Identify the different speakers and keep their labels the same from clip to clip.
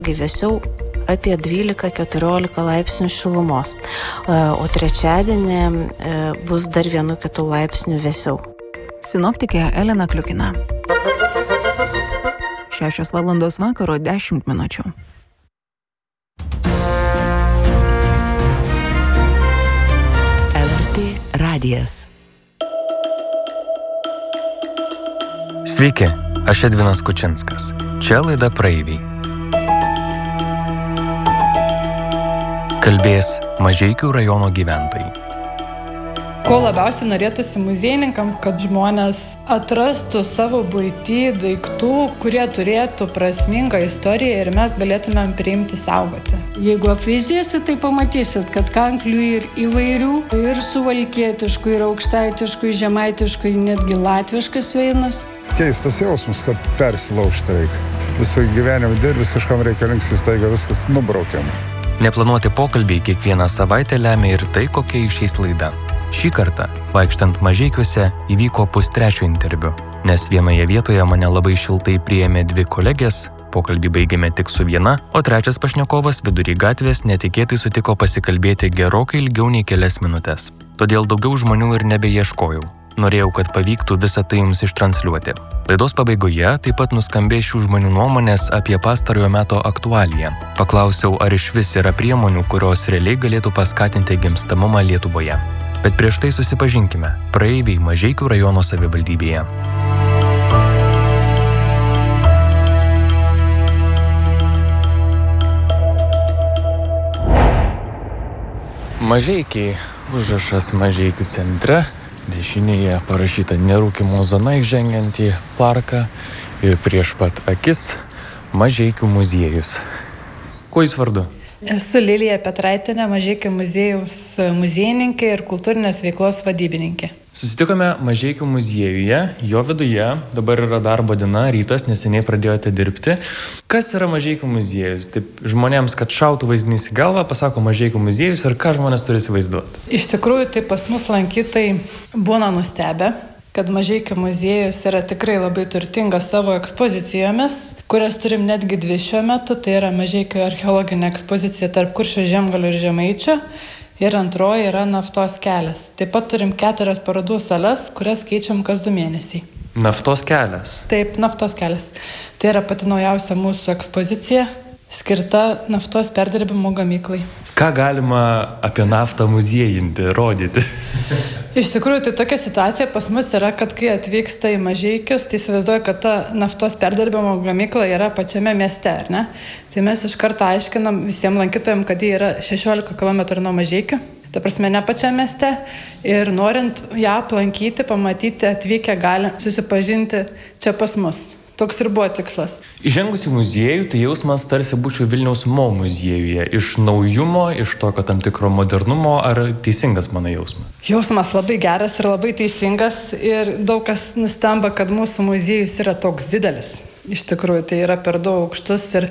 Speaker 1: Vėsiau apie 12-14 laipsnių šilumos, o trečiadienį bus dar 1-2 laipsnių vėsiau.
Speaker 2: Sinoptikė Elena Kliukina. 6 valandos vakaro 10 minučių.
Speaker 3: LRT radijas.
Speaker 4: Sveiki, aš Edvinas Kučinskas. Čia laida Praeiviai. Kalbės Mažeikių rajono gyventojai.
Speaker 5: Ko labiausiai norėtųsi muziejininkams, kad žmonės atrastų savo buitį daiktų, kurie turėtų prasmingą istoriją ir mes galėtumėm priimti saugoti.
Speaker 6: Jeigu apvaizėsit, tai pamatysit, kad kanklių ir įvairių, ir suvalkietiškų, ir aukštaitiškų, ir žemaitiškų, ir netgi latviškas veinas.
Speaker 7: Keistas jausmas, kad persilaužti reikia. Visą gyvenimą dirbis, kažkam reikia linkstis, taiga viskas nubraukiama.
Speaker 4: Neplanuoti pokalbiai kiekvieną savaitę lemia ir tai, kokia išeis laida. Šį kartą, vaikštant Mažeikiuose, įvyko 2:30 interviu, nes vienoje vietoje mane labai šiltai priėmė 2 kolegės, pokalbį baigėme tik su viena, o trečias pašnekovas vidury gatvės netikėtai sutiko pasikalbėti gerokai ilgiau nei kelias minutės. Todėl daugiau žmonių ir nebeieškojau. Norėjau, kad pavyktų visą tai jums ištransliuoti. Laidos pabaigoje taip pat nuskambės šių žmonių nuomonės apie pastarojo meto aktualiją. Paklausiau, ar išvis yra priemonių, kurios realiai galėtų paskatinti gimstamumą Lietuvoje. Bet prieš tai susipažinkime. Praeiviai Mažeikių rajono savivaldybėje. Mažeikiai. Užrašas Mažeikių centre. Dešinėje parašyta nerūkymo zona įžengiant į parką ir prieš pat akis Mažeikių muziejus. Kuo jūs vardu?
Speaker 5: Esu Lilija Petraitienė, Mažeikių muziejaus muziejininkė ir kultūrinės veiklos vadybininkė.
Speaker 4: Susitikome Mažeikių muziejuje, jo viduje, dabar yra darbo diena, rytas, neseniai pradėjote dirbti. Kas yra Mažeikių muziejus? Taip žmonėms, kad šautų vaizdinys į galvą, pasako Mažeikių muziejus ir ką žmonės turi įsivaizduoti?
Speaker 5: Iš tikrųjų, tai pas mus lankytojai būna nustebę, kad Mažeikių muziejus yra tikrai labai turtingas savo ekspozicijomis, kurias turim netgi 2 šiuo metu. Tai yra Mažeikių archeologinė ekspozicija tarp Kuršių Žiemgalio ir Žemaičio ir antroji yra Naftos kelias. Taip pat turim 4 parodų sales, kurias keičiam kas 2 mėnesiai.
Speaker 4: Naftos kelias?
Speaker 5: Taip, Naftos kelias. Tai yra pati naujausia mūsų ekspozicija, skirta naftos perdirbimo gamyklai.
Speaker 4: Ką galima apie naftą muziejinti, rodyti?
Speaker 5: Iš tikrųjų, tai tokia situacija pas mus yra, kad kai atvyksta į Mažeikius, tai įsivaizduoju, kad ta naftos perdirbimo gamykla yra pačiame mieste, ar ne? Tai mes iš karto aiškinam visiems lankytojams, kad jie yra 16 km nuo Mažeikių, ta prasme ne pačiame mieste, ir norint ją aplankyti, pamatyti, atvykę gali susipažinti čia pas mus. Toks ir buvo tikslas.
Speaker 4: Įžengus į muziejų, tai jausmas tarsi būčiau Vilniaus Mo muziejuje. Iš naujumo, iš tokio tam tikro modernumo, ar teisingas mano jausmas?
Speaker 5: Jausmas labai geras ir labai teisingas ir daug kas nustemba, kad mūsų muziejus yra toks didelis. Iš tikrųjų, tai yra per 2 aukštus ir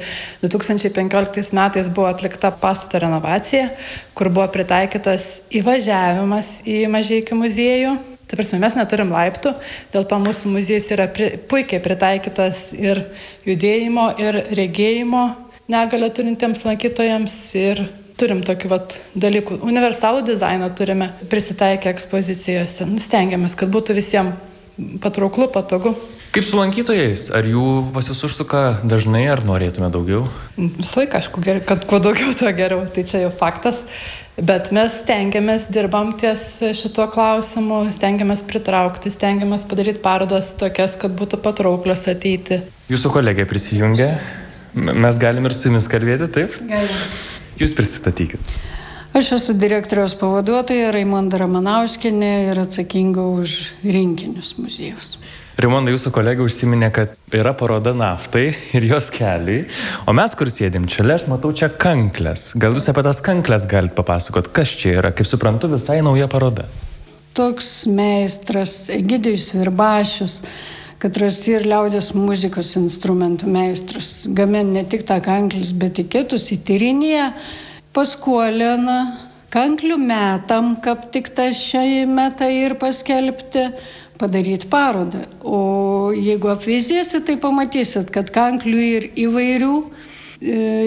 Speaker 5: 2015 metais buvo atlikta pastato renovacija, kur buvo pritaikytas įvažiavimas į Mažeikių muziejų. Tai prasme, mes neturim laiptų, dėl to mūsų muziejus yra puikiai pritaikytas ir judėjimo, ir regėjimo negalią turintiems lankytojams ir turim tokių dalykų. Universalų dizainą turime prisitaikę ekspozicijose. Stengiamės, kad būtų visiems patrauklu, patogu.
Speaker 4: Kaip su lankytojais? Ar jų pas jūs užsuka dažnai, ar norėtume daugiau?
Speaker 5: Visą laiką, aišku, kad kuo daugiau, tuo geriau. Tai čia jau faktas. Bet mes stengiamės, dirbam ties šituo klausimu, stengiamės pritraukti, stengiamės padaryti parodas tokias, kad būtų patrauklios ateiti.
Speaker 4: Jūsų kolegė prisijungia. Mes galim ir su jumis kalbėti, taip?
Speaker 6: Galim.
Speaker 4: Jūs prisistatykit.
Speaker 6: Aš esu direktoriaus pavaduotoja Raimonda Ramanauskienė ir atsakinga už rinkinius muziejus.
Speaker 4: Raimonda, jūsų kolegė užsiminė, kad yra paroda naftai ir jos keliui, o mes, kur sėdim čia, aš matau čia kanklės. Gal jūs apie tas kanklės galite papasakot, kas čia yra? Kaip suprantu, visai nauja paroda.
Speaker 6: Toks meistras, Egidijus Virbašius, katras ir liaudės muzikos instrumentų meistras, gamin ne tik tą kanklis, bet ir kitus į Tyrinėje, paskolina kanklių metam, kaip tik tą šią metą ir paskelbti, padaryti parodą. O jeigu apvaizėsit, tai pamatysit, kad kanklių ir įvairių